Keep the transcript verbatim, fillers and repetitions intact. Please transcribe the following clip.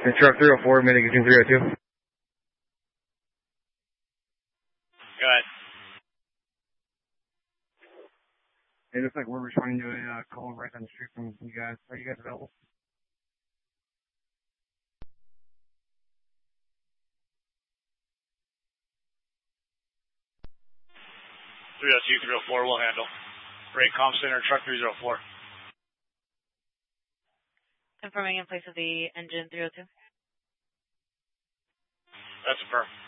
And truck three oh four, mitigation three oh two. Go ahead. It looks like we're responding to a uh, call right down the street from you guys. Are you guys available? three oh two, three oh four, we'll handle. Rate comm center, truck three oh four. Confirming in place of the engine three oh two. That's affirmed.